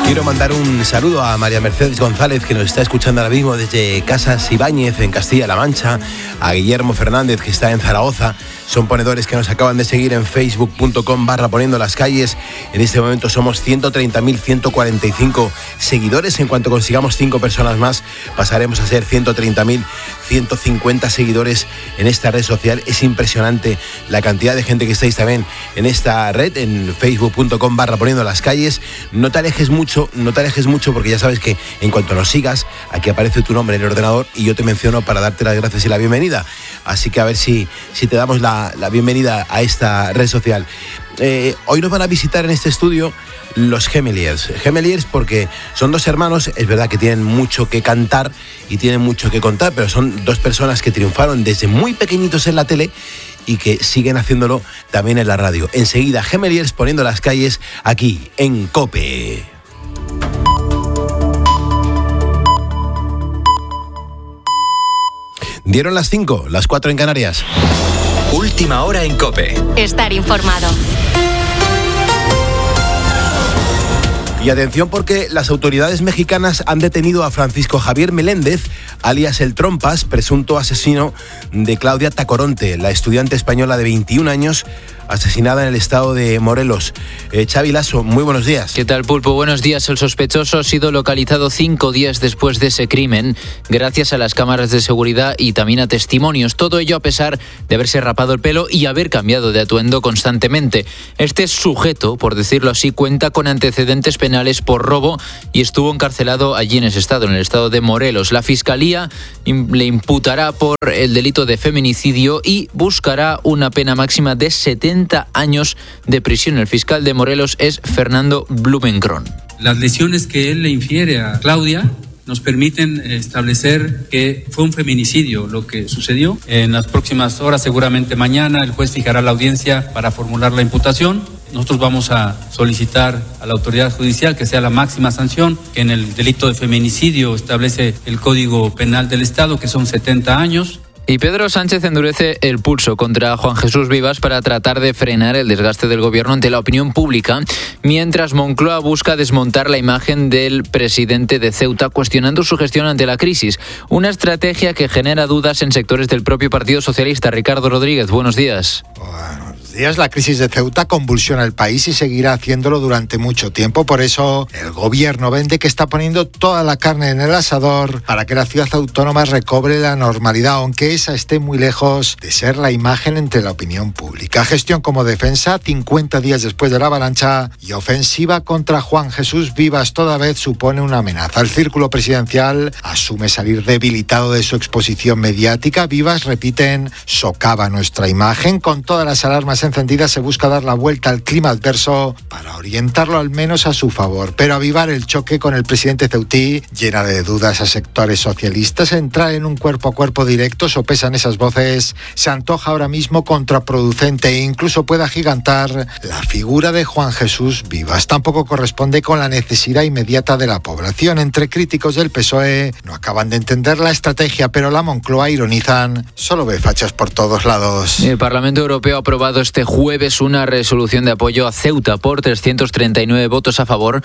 Quiero mandar un saludo a María Mercedes González, que nos está escuchando ahora mismo desde Casas Ibáñez, en Castilla-La Mancha, a Guillermo Fernández, que está en Zaragoza. Son ponedores que nos acaban de seguir en facebook.com/poniendolascalles. En este momento somos 130.145 seguidores. En cuanto consigamos 5 personas más, pasaremos a ser 130.150 seguidores en esta red social. Es impresionante la cantidad de gente que estáis también en esta red, en facebook.com/poniendolascalles. No te alejes mucho, porque ya sabes que en cuanto nos sigas, aquí aparece tu nombre en el ordenador y yo te menciono para darte las gracias y la bienvenida. Así que a ver si te damos la bienvenida a esta red social. Hoy nos van a visitar en este estudio los Gemeliers porque son 2 hermanos. Es verdad que tienen mucho que cantar y tienen mucho que contar, pero son 2 personas que triunfaron desde muy pequeñitos en la tele y que siguen haciéndolo también en la radio. Enseguida, Gemeliers poniendo las calles aquí en COPE. Dieron las 5, las 4 en Canarias. Última hora en COPE. Estar informado. Y atención, porque las autoridades mexicanas han detenido a Francisco Javier Meléndez, alias El Trompas, presunto asesino de Claudia Tacoronte, la estudiante española de 21 años, asesinada en el estado de Morelos. Xavi Lasso, muy buenos días. ¿Qué tal, Pulpo? Buenos días. El sospechoso ha sido localizado 5 días después de ese crimen, gracias a las cámaras de seguridad y también a testimonios. Todo ello a pesar de haberse rapado el pelo y haber cambiado de atuendo constantemente. Este sujeto, por decirlo así, cuenta con antecedentes penales por robo y estuvo encarcelado allí en ese estado, en el estado de Morelos. La Fiscalía le imputará por el delito de feminicidio y buscará una pena máxima de 70 años de prisión. El fiscal de Morelos es Fernando Blumenkron. Las lesiones que él le infiere a Claudia nos permiten establecer que fue un feminicidio lo que sucedió. En las próximas horas, seguramente mañana, el juez fijará la audiencia para formular la imputación. Nosotros vamos a solicitar a la autoridad judicial que sea la máxima sanción, que en el delito de feminicidio establece el Código Penal del Estado, que son 70 años. Y Pedro Sánchez endurece el pulso contra Juan Jesús Vivas para tratar de frenar el desgaste del gobierno ante la opinión pública, mientras Moncloa busca desmontar la imagen del presidente de Ceuta, cuestionando su gestión ante la crisis. Una estrategia que genera dudas en sectores del propio Partido Socialista. Ricardo Rodríguez, buenos días. Buenos días. La crisis de Ceuta convulsiona el país y seguirá haciéndolo durante mucho tiempo. Por eso el gobierno vende que está poniendo toda la carne en el asador para que la ciudad autónoma recobre la normalidad, aunque esa esté muy lejos de ser la imagen entre la opinión pública. Gestión como defensa, 50 días después de la avalancha, y ofensiva contra Juan Jesús Vivas toda vez supone una amenaza. El círculo presidencial asume salir debilitado de su exposición mediática. Vivas, repiten, socava nuestra imagen. Con todas las alarmas encendidas se busca dar la vuelta al clima adverso para orientarlo al menos a su favor. Pero avivar el choque con el presidente ceutí llena de dudas a sectores socialistas. Entrar en un cuerpo a cuerpo directo, pesan esas voces, se antoja ahora mismo contraproducente e incluso puede agigantar la figura de Juan Jesús Vivas. Tampoco corresponde con la necesidad inmediata de la población. Entre críticos del PSOE no acaban de entender la estrategia, pero la Moncloa, ironizan, solo ve fachas por todos lados. El Parlamento Europeo ha aprobado este jueves una resolución de apoyo a Ceuta por 339 votos a favor,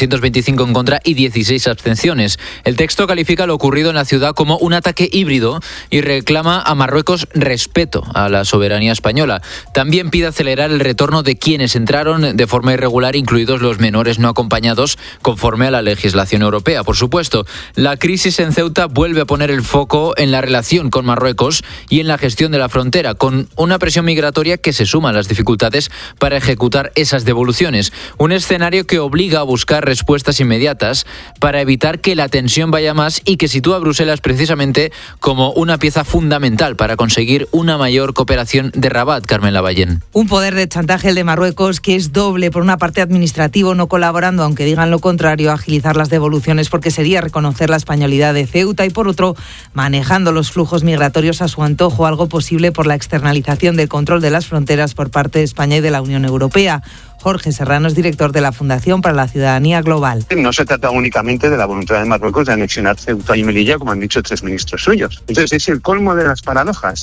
225 en contra y 16 abstenciones. El texto califica lo ocurrido en la ciudad como un ataque híbrido y reclama a Marruecos respeto a la soberanía española. También pide acelerar el retorno de quienes entraron de forma irregular, incluidos los menores no acompañados, conforme a la legislación europea. Por supuesto, la crisis en Ceuta vuelve a poner el foco en la relación con Marruecos y en la gestión de la frontera, con una presión migratoria que se suma a las dificultades para ejecutar esas devoluciones. Un escenario que obliga a buscar respuestas inmediatas para evitar que la tensión vaya más y que sitúa a Bruselas precisamente como una pieza fundamental para conseguir una mayor cooperación de Rabat. Carmen Lavallén. Un poder de chantaje el de Marruecos, que es doble. Por una parte, administrativo, no colaborando, aunque digan lo contrario, agilizar las devoluciones porque sería reconocer la españolidad de Ceuta, y por otro, manejando los flujos migratorios a su antojo, algo posible por la externalización del control de las fronteras por parte de España y de la Unión Europea. Jorge Serrano es director de la Fundación para la Ciudadanía Global. No se trata únicamente de la voluntad de Marruecos de anexionar Ceuta y Melilla, como han dicho 3 ministros suyos. Entonces es el colmo de las paradojas.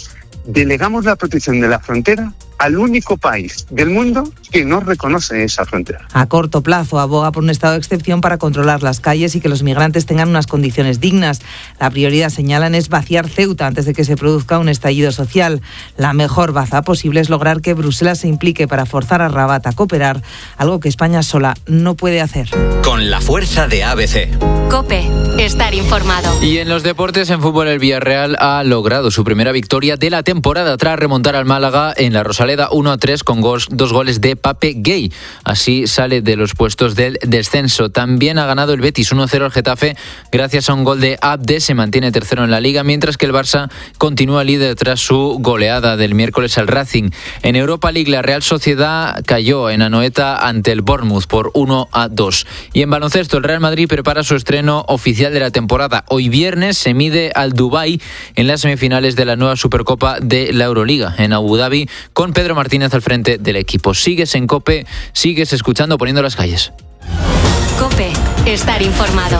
delegamos la protección de la frontera al único país del mundo que no reconoce esa frontera. A corto plazo aboga por un estado de excepción para controlar las calles y que los migrantes tengan unas condiciones dignas. La prioridad, señalan, es vaciar Ceuta antes de que se produzca un estallido social. La mejor baza posible es lograr que Bruselas se implique para forzar a Rabat a cooperar, algo que España sola no puede hacer. Con la fuerza de ABC. COPE, estar informado. Y en los deportes, en fútbol, el Villarreal ha logrado su primera victoria de la temporada tras remontar al Málaga en la Rosaleda 1-3 con 2 goles de Pape Gay. Así sale de los puestos del descenso. También ha ganado el Betis 1-0 al Getafe gracias a un gol de Abde. Se mantiene tercero en la Liga, mientras que el Barça continúa líder tras su goleada del miércoles al Racing. En Europa League, la Real Sociedad cayó en Anoeta ante el Bournemouth por 1-2. Y en baloncesto, el Real Madrid prepara su estreno oficial de la temporada. Hoy viernes se mide al Dubái en las semifinales de la nueva Supercopa de la Euroliga en Abu Dhabi, con Pedro Martínez al frente del equipo. Sigues en COPE, sigues escuchando Poniendo las Calles. COPE, estar informado.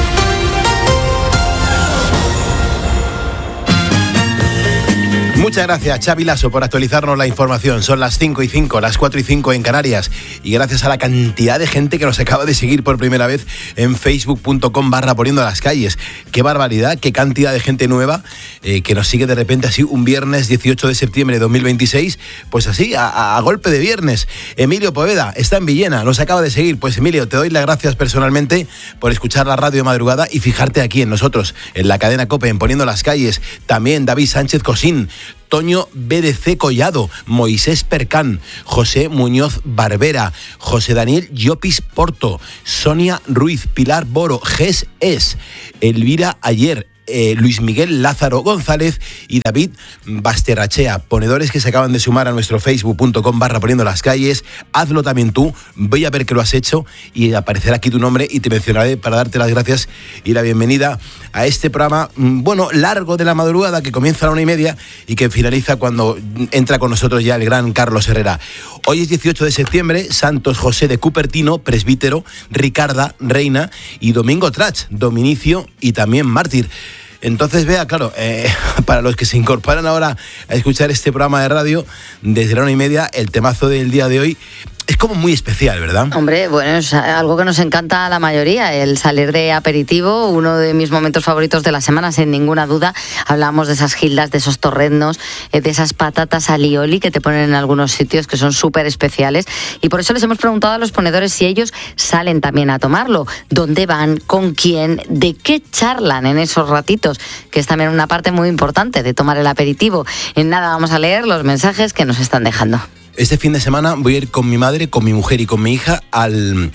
Muchas gracias, Xavi Lasso, por actualizarnos la información. Son las 5:05, las 4:05 en Canarias. Y gracias a la cantidad de gente que nos acaba de seguir por primera vez en facebook.com/Poniendo las Calles. Qué barbaridad, qué cantidad de gente nueva que nos sigue de repente así un viernes 18 de septiembre de 2026. Pues así, a golpe de viernes. Emilio Poveda está en Villena, nos acaba de seguir. Pues Emilio, te doy las gracias personalmente por escuchar la radio de madrugada y fijarte aquí en nosotros, en la cadena COPE, en Poniendo las Calles. También David Sánchez Cosín, Toño BDC Collado, Moisés Percán, José Muñoz Barbera, José Daniel Llopis Porto, Sonia Ruiz, Pilar Boro, Ges Es, Elvira Ayer, Luis Miguel Lázaro González y David Basterrachea, ponedores que se acaban de sumar a nuestro facebook.com/Poniendo las Calles. Hazlo también tú, voy a ver que lo has hecho y aparecerá aquí tu nombre y te mencionaré para darte las gracias y la bienvenida a este programa, bueno, largo de la madrugada, que comienza a la 1:30 y que finaliza cuando entra con nosotros ya el gran Carlos Herrera. Hoy es 18 de septiembre, Santos José de Cupertino, presbítero, Ricarda, reina, y Domingo Trach, dominicio y también mártir. Entonces, vea, claro, para los que se incorporan ahora a escuchar este programa de radio, desde la 1:30, el temazo del día de hoy es como muy especial, ¿verdad? Hombre, bueno, es algo que nos encanta a la mayoría, el salir de aperitivo, uno de mis momentos favoritos de la semana, sin ninguna duda. Hablamos de esas gildas, de esos torreznos, de esas patatas alioli que te ponen en algunos sitios que son súper especiales, y por eso les hemos preguntado a los ponedores si ellos salen también a tomarlo, dónde van, con quién, de qué charlan en esos ratitos, que es también una parte muy importante de tomar el aperitivo. En nada, vamos a leer los mensajes que nos están dejando. Este fin de semana voy a ir con mi madre, con mi mujer y con mi hija al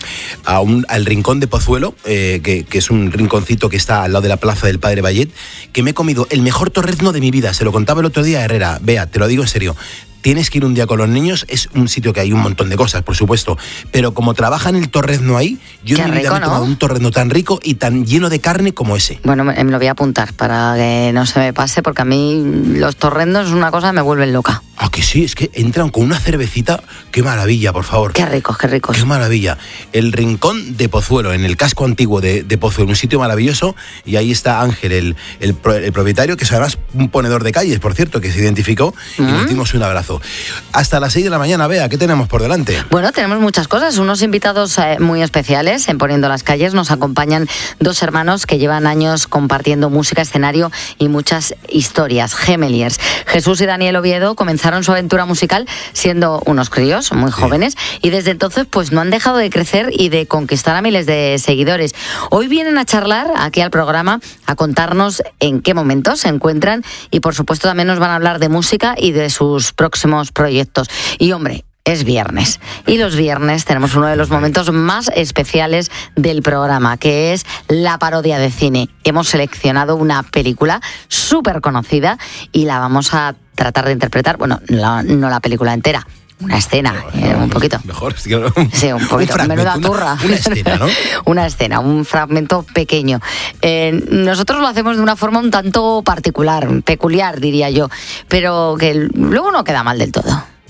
Rincón de Pozuelo, que es un rinconcito que está al lado de la Plaza del Padre Bayet, que me he comido el mejor torrezno de mi vida. Se lo contaba el otro día a Herrera. Vea, te lo digo en serio. Tienes que ir un día con los niños. Es un sitio que hay un montón de cosas, por supuesto, pero como trabajan el torrezno ahí, yo en mi vida he tomado un torrezno tan rico y tan lleno de carne como ese. Bueno, me lo voy a apuntar para que no se me pase, porque a mí los torreznos es una cosa que me vuelven loca. Ah, que sí, es que entran con una cervecita. Qué maravilla, por favor. Qué ricos, qué ricos. Qué maravilla. El Rincón de Pozuelo, en el casco antiguo de Pozuelo, un sitio maravilloso, y ahí está Ángel, el propietario, que es además un ponedor de calles, por cierto, que se identificó, y nos dimos un abrazo. Hasta las 6 de la mañana, Bea, ¿qué tenemos por delante? Bueno, tenemos muchas cosas, unos invitados muy especiales en Poniendo las Calles. Nos acompañan dos hermanos que llevan años compartiendo música, escenario y muchas historias, Gemeliers. Jesús y Daniel Oviedo comenzaron su aventura musical siendo unos críos muy jóvenes, y desde entonces pues no han dejado de crecer y de conquistar a miles de seguidores. Hoy vienen a charlar aquí al programa, a contarnos en qué momento se encuentran, y por supuesto también nos van a hablar de música y de sus próximos proyectos. Y hombre, es viernes, y los viernes tenemos uno de los momentos más especiales del programa, que es la parodia de cine. Hemos seleccionado una película súper conocida y la vamos a tratar de interpretar, bueno, no la película entera, una escena, un poquito. Mejor, sí, un poquito. Menuda turra. Una escena, ¿no? Una escena, un fragmento pequeño. Nosotros lo hacemos de una forma un tanto particular, peculiar, diría yo, pero que luego no queda mal del todo.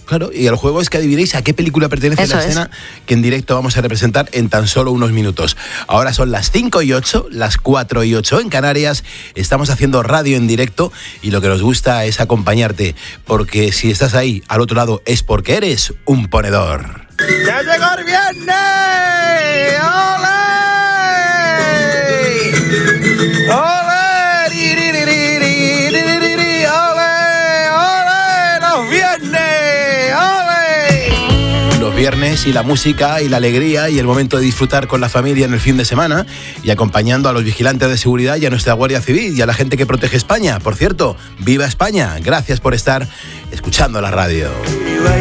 Claro, y el juego es que adivinéis a qué película pertenece la escena que en directo vamos a representar en tan solo unos minutos. Ahora son las 5:08, las 4:08 en Canarias. Estamos haciendo radio en directo y lo que nos gusta es acompañarte, porque si estás ahí al otro lado es porque eres un ponedor. ¡Ya llegó el viernes! ¡Ole! ¡Ole! Los viernes y la música y la alegría y el momento de disfrutar con la familia en el fin de semana y acompañando a los vigilantes de seguridad y a nuestra Guardia Civil y a la gente que protege España. Por cierto, ¡viva España! Gracias por estar escuchando la radio.